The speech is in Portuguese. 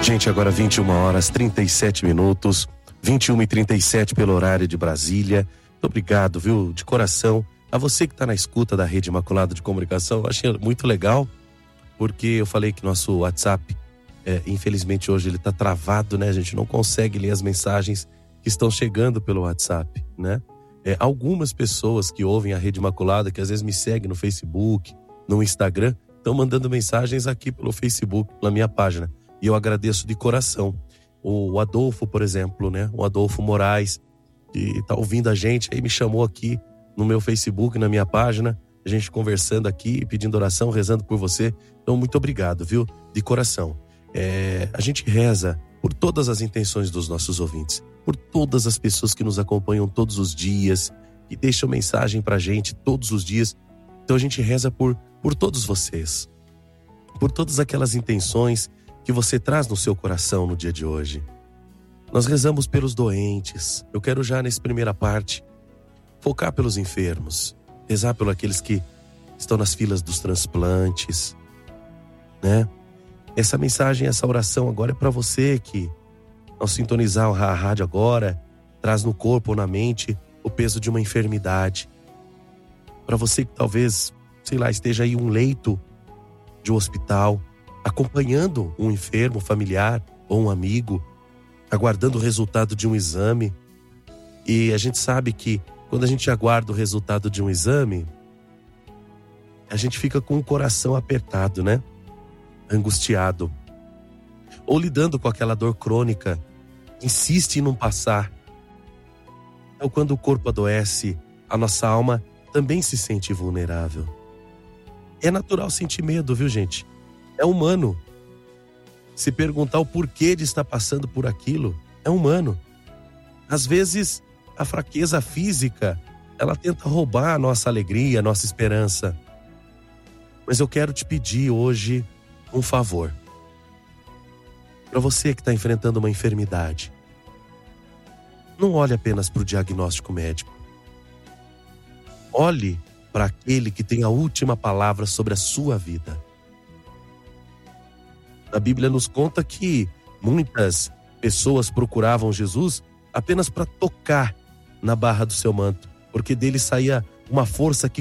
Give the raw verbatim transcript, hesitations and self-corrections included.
Gente, agora vinte e uma horas e trinta e sete minutos, vinte e uma e trinta e sete pelo horário de Brasília. Muito obrigado, viu, de coração, a você que está na escuta da Rede Imaculada de Comunicação. Eu achei muito legal, porque eu falei que nosso WhatsApp, é, infelizmente hoje ele está travado, né? A gente não consegue ler as mensagens que estão chegando pelo WhatsApp, né? É, algumas pessoas que ouvem a Rede Imaculada, que às vezes me seguem no Facebook, no Instagram, estão mandando mensagens aqui pelo Facebook, na minha página. E eu agradeço de coração. O Adolfo, por exemplo, né? O Adolfo Moraes, que está ouvindo a gente, aí me chamou aqui no meu Facebook, na minha página, a gente conversando aqui, pedindo oração, rezando por você. Então, muito obrigado, viu? De coração. É, a gente reza por todas as intenções dos nossos ouvintes, por todas as pessoas que nos acompanham todos os dias, que deixam mensagem pra gente todos os dias. Então, a gente reza por, por todos vocês, por todas aquelas intenções que você traz no seu coração no dia de hoje. Nós rezamos pelos doentes. Eu quero já nessa primeira parte focar pelos enfermos, rezar pelos aqueles que estão nas filas dos transplantes, né? Essa mensagem, essa oração agora é para você que, ao sintonizar a rádio agora, traz no corpo ou na mente o peso de uma enfermidade. Para você que talvez, sei lá, esteja aí um leito de um hospital, acompanhando um enfermo familiar ou um amigo, aguardando o resultado de um exame. E a gente sabe que quando a gente aguarda o resultado de um exame, a gente fica com o coração apertado, né? Angustiado. Ou lidando com aquela dor crônica, insiste em não passar. Então, quando o corpo adoece, a nossa alma também se sente vulnerável. É natural sentir medo, viu, gente? É humano. Se perguntar o porquê de estar passando por aquilo, é humano. Às vezes, a fraqueza física, ela tenta roubar a nossa alegria, a nossa esperança. Mas eu quero te pedir hoje um favor. Para você que está enfrentando uma enfermidade, não olhe apenas para o diagnóstico médico. Olhe para aquele que tem a última palavra sobre a sua vida. A Bíblia nos conta que muitas pessoas procuravam Jesus apenas para tocar na barra do seu manto, porque dele saía uma força que